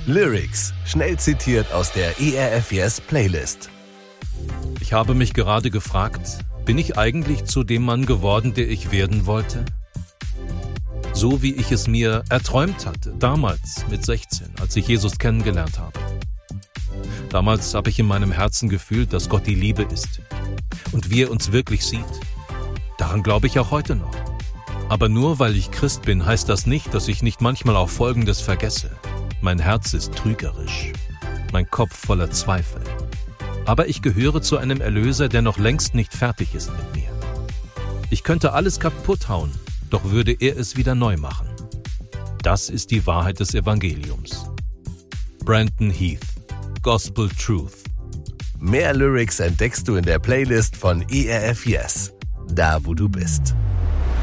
Lyrics, schnell zitiert aus der ERF Yes Playlist. Ich habe mich gerade gefragt, bin ich eigentlich zu dem Mann geworden, der ich werden wollte? So wie ich es mir erträumt hatte, damals mit 16, als ich Jesus kennengelernt habe. Damals habe ich in meinem Herzen gefühlt, dass Gott die Liebe ist und wie er uns wirklich sieht. Daran glaube ich auch heute noch. Aber nur weil ich Christ bin, heißt das nicht, dass ich nicht manchmal auch Folgendes vergesse. Mein Herz ist trügerisch, mein Kopf voller Zweifel. Aber ich gehöre zu einem Erlöser, der noch längst nicht fertig ist mit mir. Ich könnte alles kaputt hauen, doch würde er es wieder neu machen. Das ist die Wahrheit des Evangeliums. Brandon Heath, Gospel Truth. Mehr Lyrics entdeckst du in der Playlist von ERF Yes, da wo du bist.